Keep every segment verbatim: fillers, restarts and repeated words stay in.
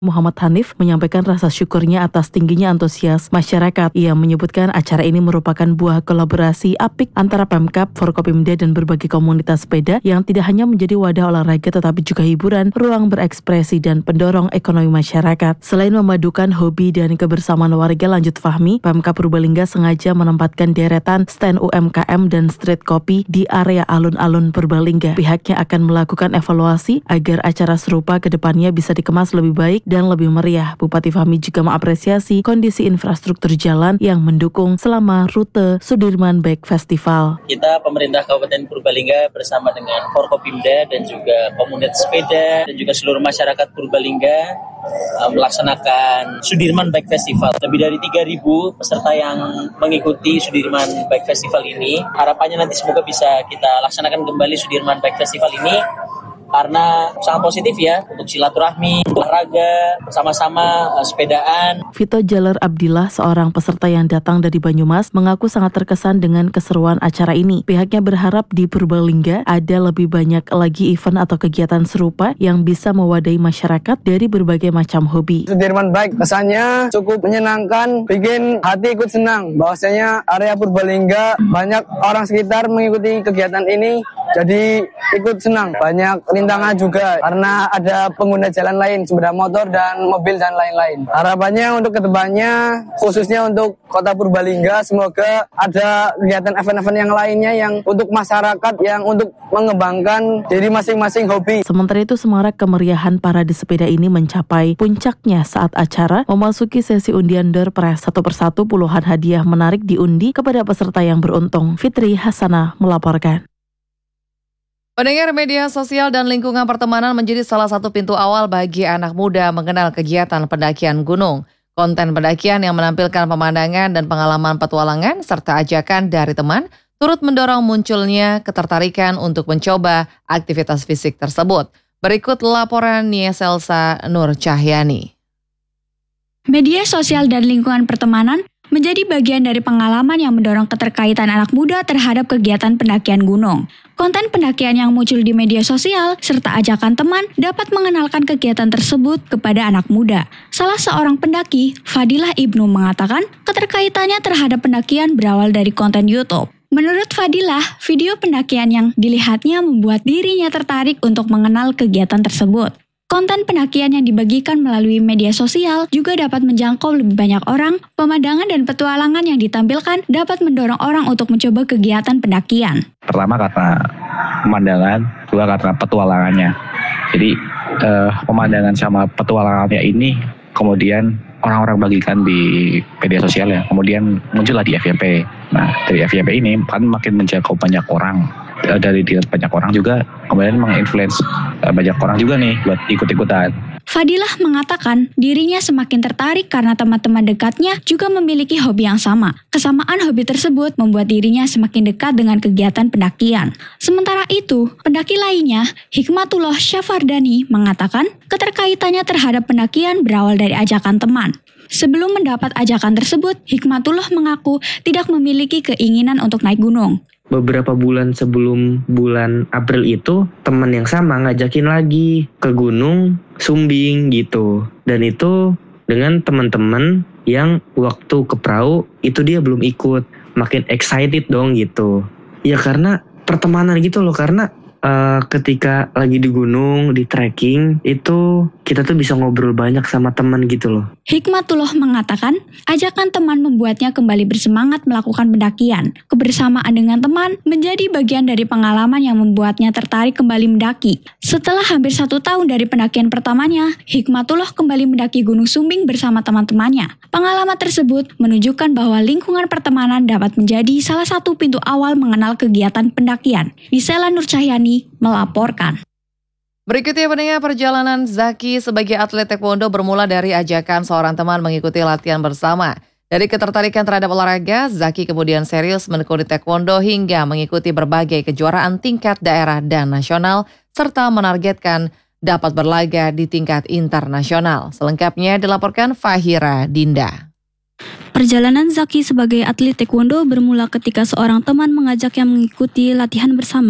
Muhammad Hanif menyampaikan rasa syukurnya atas tingginya antusias masyarakat. Ia menyebutkan acara ini merupakan buah kolaborasi apik antara Pemkab, Forkopimda dan berbagai komunitas sepeda yang tidak hanya menjadi wadah olahraga tetapi juga hiburan, ruang berekspresi dan pendorong ekonomi masyarakat. Selain memadukan hobi dan kebersamaan warga, lanjut Fahmi, Pemkab Purbalingga sengaja menempatkan deretan stand U M K M dan street kopi di area alun-alun Purbalingga. Pihaknya akan melakukan evaluasi agar acara serupa ke depannya bisa dikemas lebih baik dan lebih meriah. Bupati Fahmi juga mengapresiasi kondisi infrastruktur jalan yang mendukung selama rute Sudirman Bike Festival. Kita pemerintah Kabupaten Purbalingga bersama dengan Forkopimda dan juga komunitas sepeda dan juga seluruh masyarakat Purbalingga uh, melaksanakan Sudirman Bike Festival. Lebih dari tiga ribu peserta yang mengikuti Sudirman Bike Festival ini. Harapannya nanti semoga bisa kita laksanakan kembali Sudirman Bike Festival ini karena sangat positif ya untuk silaturahmi, olahraga, bersama-sama uh, sepedaan. Vito Jaler Abdillah, seorang peserta yang datang dari Banyumas, mengaku sangat terkesan dengan keseruan acara ini. Pihaknya berharap di Purbalingga ada lebih banyak lagi event atau kegiatan serupa yang bisa mewadahi masyarakat dari berbagai macam hobi. Sudirman Bike kesannya cukup menyenangkan, bikin hati ikut senang. Bahwasanya area Purbalingga banyak orang sekitar mengikuti kegiatan ini, jadi ikut senang. Banyak rintangan juga karena ada pengguna jalan lain, sepeda motor dan mobil dan lain-lain. Harapannya untuk kedepannya, khususnya untuk Kota Purbalingga, semoga ada kegiatan event-event yang lainnya yang untuk masyarakat, yang untuk mengembangkan diri masing-masing hobi. Sementara itu, semarak kemeriahan parade sepeda ini mencapai puncaknya saat acara memasuki sesi undian door prize. Satu persatu puluhan hadiah menarik diundi kepada peserta yang beruntung. Fitri Hasanah melaporkan. Pendengar, media sosial dan lingkungan pertemanan menjadi salah satu pintu awal bagi anak muda mengenal kegiatan pendakian gunung. Konten pendakian yang menampilkan pemandangan dan pengalaman petualangan serta ajakan dari teman turut mendorong munculnya ketertarikan untuk mencoba aktivitas fisik tersebut. Berikut laporan Nia Selsa Nur Cahyani. Media sosial dan lingkungan pertemanan menjadi bagian dari pengalaman yang mendorong keterkaitan anak muda terhadap kegiatan pendakian gunung. Konten pendakian yang muncul di media sosial serta ajakan teman dapat mengenalkan kegiatan tersebut kepada anak muda. Salah seorang pendaki, Fadilah Ibnu, mengatakan keterkaitannya terhadap pendakian berawal dari konten YouTube. Menurut Fadilah, video pendakian yang dilihatnya membuat dirinya tertarik untuk mengenal kegiatan tersebut. Konten pendakian yang dibagikan melalui media sosial juga dapat menjangkau lebih banyak orang. Pemandangan dan petualangan yang ditampilkan dapat mendorong orang untuk mencoba kegiatan pendakian. Pertama karena pemandangan, kedua karena petualangannya. Jadi eh, pemandangan sama petualangannya ini kemudian orang-orang bagikan di media sosial ya. Kemudian muncullah di F Y P. Nah, dari F Y P ini kan makin menjangkau banyak orang. Dari dilihat banyak orang juga kemudian menginfluence banyak orang juga nih buat ikut-ikutan. Fadilah mengatakan dirinya semakin tertarik karena teman-teman dekatnya juga memiliki hobi yang sama. Kesamaan hobi tersebut membuat dirinya semakin dekat dengan kegiatan pendakian. Sementara itu, pendaki lainnya, Hikmatullah Syafardani, mengatakan keterkaitannya terhadap pendakian berawal dari ajakan teman. Sebelum mendapat ajakan tersebut, Hikmatullah mengaku tidak memiliki keinginan untuk naik gunung. Beberapa bulan sebelum bulan April itu, teman yang sama ngajakin lagi ke gunung Sumbing gitu. Dan itu dengan teman-teman yang waktu ke perahu itu dia belum ikut. Makin excited dong gitu. Ya karena pertemanan gitu loh, karena Uh, ketika lagi di gunung, di trekking, itu kita tuh bisa ngobrol banyak sama teman gitu loh. Hikmatullah mengatakan, ajakan teman membuatnya kembali bersemangat melakukan pendakian. Kebersamaan dengan teman menjadi bagian dari pengalaman yang membuatnya tertarik kembali mendaki. Setelah hampir satu tahun dari pendakian pertamanya, Hikmatullah kembali mendaki Gunung Sumbing bersama teman-temannya. Pengalaman tersebut menunjukkan bahwa lingkungan pertemanan dapat menjadi salah satu pintu awal mengenal kegiatan pendakian. Nisela Nur Cahyani melaporkan. Berikutnya, pendengar, perjalanan Zaki sebagai atlet taekwondo bermula dari ajakan seorang teman mengikuti latihan bersama. Dari ketertarikan terhadap olahraga, Zaki kemudian serius menekuni taekwondo hingga mengikuti berbagai kejuaraan tingkat daerah dan nasional, serta menargetkan dapat berlaga di tingkat internasional. Selengkapnya dilaporkan Fahira Dinda. Perjalanan Zaki sebagai atlet taekwondo bermula ketika seorang teman mengajaknya mengikuti latihan bersama.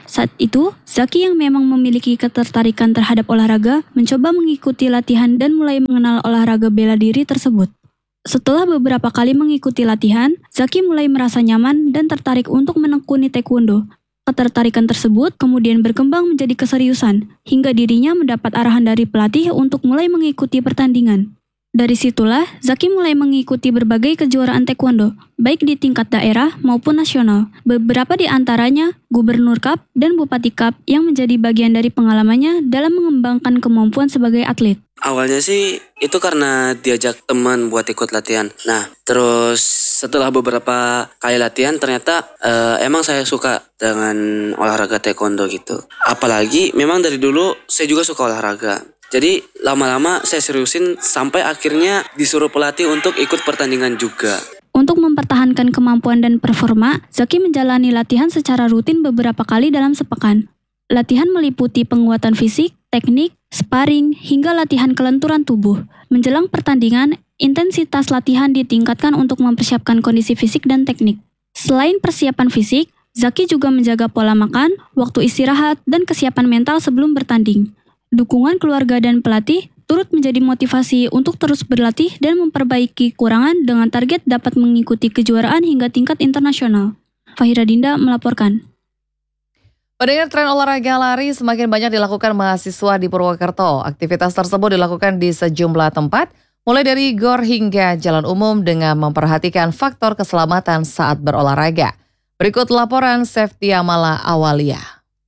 Saat itu, Zaki yang memang memiliki ketertarikan terhadap olahraga mencoba mengikuti latihan dan mulai mengenal olahraga bela diri tersebut. Setelah beberapa kali mengikuti latihan, Zaki mulai merasa nyaman dan tertarik untuk menekuni taekwondo. Ketertarikan tersebut kemudian berkembang menjadi keseriusan, hingga dirinya mendapat arahan dari pelatih untuk mulai mengikuti pertandingan. Dari situlah, Zaki mulai mengikuti berbagai kejuaraan taekwondo, baik di tingkat daerah maupun nasional. Beberapa di antaranya Gubernur Cup dan Bupati Cup yang menjadi bagian dari pengalamannya dalam mengembangkan kemampuan sebagai atlet. Awalnya sih itu karena diajak teman buat ikut latihan. Nah, terus setelah beberapa kali latihan ternyata uh, emang saya suka dengan olahraga taekwondo gitu. Apalagi memang dari dulu saya juga suka olahraga. Jadi lama-lama saya seriusin sampai akhirnya disuruh pelatih untuk ikut pertandingan juga. Untuk mempertahankan kemampuan dan performa, Zaki menjalani latihan secara rutin beberapa kali dalam sepekan. Latihan meliputi penguatan fisik, teknik, sparring, hingga latihan kelenturan tubuh. Menjelang pertandingan, intensitas latihan ditingkatkan untuk mempersiapkan kondisi fisik dan teknik. Selain persiapan fisik, Zaki juga menjaga pola makan, waktu istirahat, dan kesiapan mental sebelum bertanding. Dukungan keluarga dan pelatih turut menjadi motivasi untuk terus berlatih dan memperbaiki kekurangan dengan target dapat mengikuti kejuaraan hingga tingkat internasional. Fahira Dinda melaporkan. Pendengar, tren olahraga lari semakin banyak dilakukan mahasiswa di Purwokerto. Aktivitas tersebut dilakukan di sejumlah tempat, mulai dari gor hingga jalan umum dengan memperhatikan faktor keselamatan saat berolahraga. Berikut laporan Seftia Mala Awalia.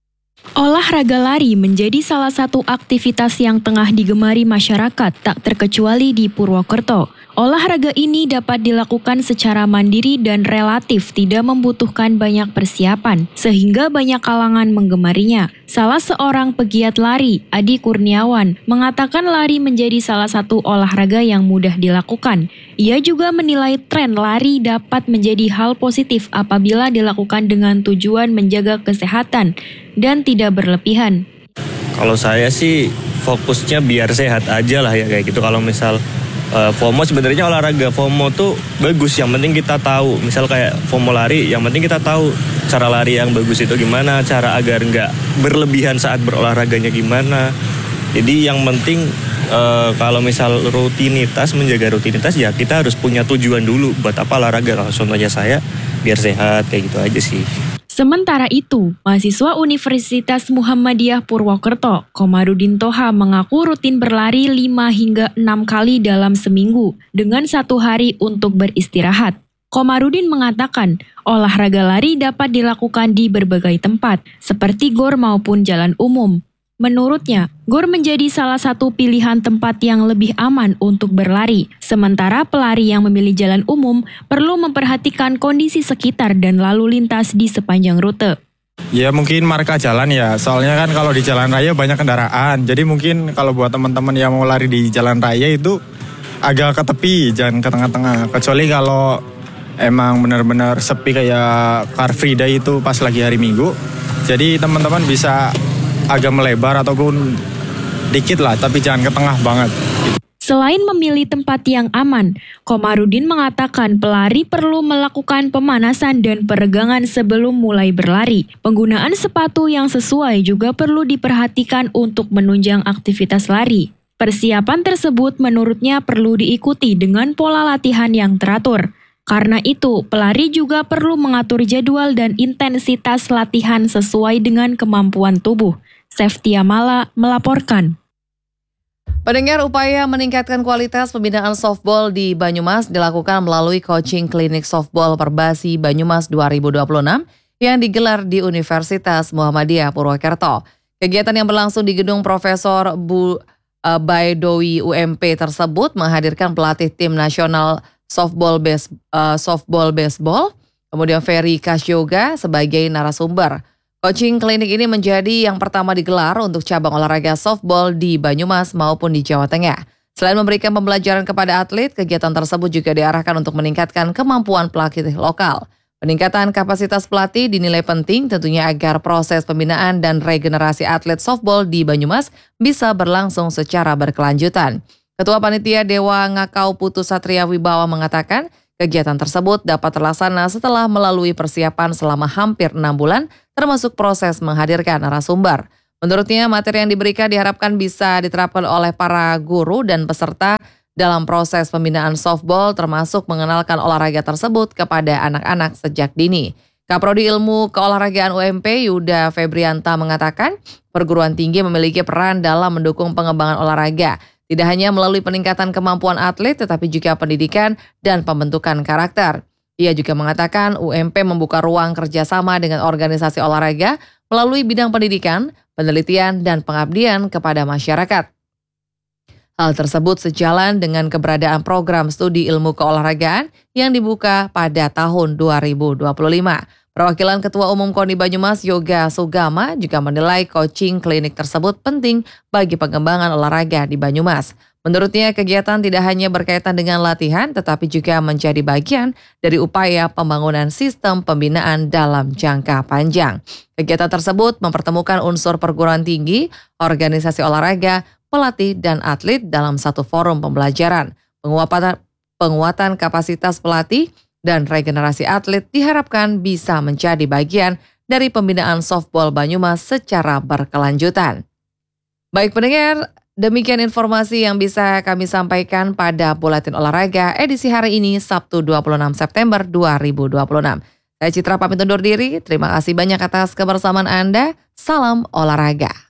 Olahraga lari menjadi salah satu aktivitas yang tengah digemari masyarakat, tak terkecuali di Purwokerto. Olahraga ini dapat dilakukan secara mandiri dan relatif tidak membutuhkan banyak persiapan, sehingga banyak kalangan menggemarinya. Salah seorang pegiat lari, Adi Kurniawan, mengatakan lari menjadi salah satu olahraga yang mudah dilakukan. Ia juga menilai tren lari dapat menjadi hal positif apabila dilakukan dengan tujuan menjaga kesehatan dan tidak berlebihan. Kalau saya sih fokusnya biar sehat aja lah ya kayak gitu. Kalau misal uh, FOMO sebenarnya olahraga FOMO tuh bagus, yang penting kita tahu. Misal kayak FOMO lari, yang penting kita tahu cara lari yang bagus itu gimana, cara agar nggak berlebihan saat berolahraganya gimana. Jadi yang penting uh, kalau misal rutinitas, menjaga rutinitas ya kita harus punya tujuan dulu buat apa olahraga. Kalau contohnya saya biar sehat kayak gitu aja sih. Sementara itu, mahasiswa Universitas Muhammadiyah Purwokerto, Komarudin Toha mengaku rutin berlari lima hingga enam kali dalam seminggu dengan satu hari untuk beristirahat. Komarudin mengatakan, olahraga lari dapat dilakukan di berbagai tempat, seperti gor maupun jalan umum. Menurutnya, gor menjadi salah satu pilihan tempat yang lebih aman untuk berlari. Sementara pelari yang memilih jalan umum perlu memperhatikan kondisi sekitar dan lalu lintas di sepanjang rute. Ya mungkin marka jalan ya, soalnya kan kalau di jalan raya banyak kendaraan. Jadi mungkin kalau buat teman-teman yang mau lari di jalan raya itu agak ke tepi, jangan ke tengah-tengah. Kecuali kalau emang benar-benar sepi kayak Car Free Day itu pas lagi hari Minggu. Jadi teman-teman bisa agak melebar ataupun dikit lah, tapi jangan ke tengah banget. Selain memilih tempat yang aman, Komarudin mengatakan pelari perlu melakukan pemanasan dan peregangan sebelum mulai berlari. Penggunaan sepatu yang sesuai juga perlu diperhatikan untuk menunjang aktivitas lari. Persiapan tersebut menurutnya perlu diikuti dengan pola latihan yang teratur. Karena itu, pelari juga perlu mengatur jadwal dan intensitas latihan sesuai dengan kemampuan tubuh. Seftia Mala melaporkan. Pendengar, upaya meningkatkan kualitas pembinaan softball di Banyumas dilakukan melalui coaching klinik softball Perbasi Banyumas dua ribu dua puluh enam yang digelar di Universitas Muhammadiyah Purwokerto. Kegiatan yang berlangsung di gedung Profesor Bu uh, Baidowi U M P tersebut menghadirkan pelatih tim nasional softball base, uh, softball baseball, kemudian Ferry Kasyoga sebagai narasumber. Coaching klinik ini menjadi yang pertama digelar untuk cabang olahraga softball di Banyumas maupun di Jawa Tengah. Selain memberikan pembelajaran kepada atlet, kegiatan tersebut juga diarahkan untuk meningkatkan kemampuan pelatih lokal. Peningkatan kapasitas pelatih dinilai penting tentunya agar proses pembinaan dan regenerasi atlet softball di Banyumas bisa berlangsung secara berkelanjutan. Ketua Panitia Dewa Ngakau Putu Satria Wibawa mengatakan, kegiatan tersebut dapat terlaksana setelah melalui persiapan selama hampir enam bulan termasuk proses menghadirkan narasumber. Menurutnya, materi yang diberikan diharapkan bisa diterapkan oleh para guru dan peserta dalam proses pembinaan softball, termasuk mengenalkan olahraga tersebut kepada anak-anak sejak dini. Kaprodi Ilmu Keolahragaan U M P Yuda Febrianta mengatakan, perguruan tinggi memiliki peran dalam mendukung pengembangan olahraga, tidak hanya melalui peningkatan kemampuan atlet, tetapi juga pendidikan dan pembentukan karakter. Ia juga mengatakan U M P membuka ruang kerjasama dengan organisasi olahraga melalui bidang pendidikan, penelitian, dan pengabdian kepada masyarakat. Hal tersebut sejalan dengan keberadaan program studi ilmu keolahragaan yang dibuka pada tahun dua ribu dua puluh lima. Perwakilan Ketua Umum KONI Banyumas Yoga Sugama juga menilai coaching klinik tersebut penting bagi pengembangan olahraga di Banyumas. Menurutnya, kegiatan tidak hanya berkaitan dengan latihan, tetapi juga menjadi bagian dari upaya pembangunan sistem pembinaan dalam jangka panjang. Kegiatan tersebut mempertemukan unsur perguruan tinggi, organisasi olahraga, pelatih, dan atlet dalam satu forum pembelajaran. Penguatan, penguatan kapasitas pelatih dan regenerasi atlet diharapkan bisa menjadi bagian dari pembinaan softball Banyumas secara berkelanjutan. Baik pendengar, demikian informasi yang bisa kami sampaikan pada Buletin Olahraga edisi hari ini Sabtu dua puluh enam September dua ribu dua puluh enam. Saya Citra pamit undur diri, terima kasih banyak atas kebersamaan Anda, salam olahraga.